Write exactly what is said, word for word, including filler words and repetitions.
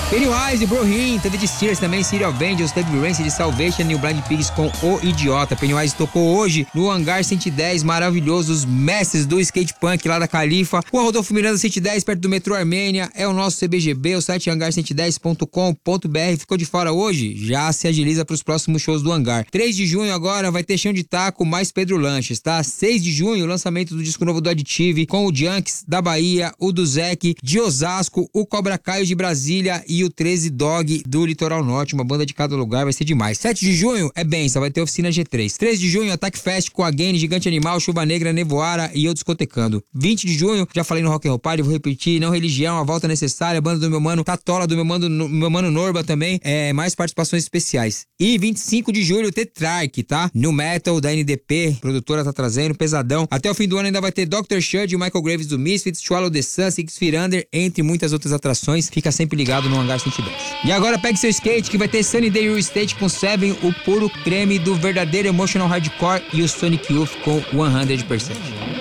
Pennywise, Brohin, teve de Steers também, City of Angels, teve Rancid, Salvation e o Blind Pigs com O Idiota. Pennywise tocou hoje no Hangar cento e dez, maravilhoso, os mestres do skate punk lá da Califa. O Rodolfo Miranda cento e dez, perto do metrô Armênia, é o nosso C B G B, o site hangar cento e dez ponto com ponto b r. Ficou de fora hoje? Já se agiliza para os próximos shows do Hangar. três de junho agora vai ter Chão de Taco mais Pedro Lanches, tá? seis de junho, lançamento do disco novo do Additive, com o Junks da Bahia, o do Zec de Osasco, o Cobra Caio de Brasília e o treze Dog do Litoral Norte, uma banda de cada lugar, vai ser demais. sete de junho é benção, vai ter Oficina G três. três de junho, Attack Fest com a Again, Gigante Animal, Chuva Negra, Nevoara e eu discotecando. vinte de junho, já falei no Rock and Roll Party, vou repetir, Não Religião, A Volta Necessária, banda do meu mano Tatola, do meu mano, meu mano Norba também, é, mais participações especiais. E vinte e cinco de julho, Tetrarch, tá? New Metal da N D P, produtora tá trazendo, pesadão. Até o fim do ano ainda vai ter doutor Shud e o Michael Graves do Misfits, Swallow the Sun, Six Feet Under, entre muitas outras atrações. Fica sempre ligado no Hangar cento e dez. E agora pegue seu skate que vai ter Sunny Day Real Estate com Seven, o puro creme do verdadeiro emotional hardcore, e o Sonic Youth com cem por cento.